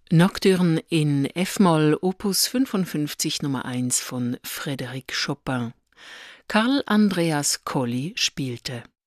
Nocturne in F-Moll, Opus 55 Nummer 1 von Frédéric Chopin. Karl Andreas Colli spielte.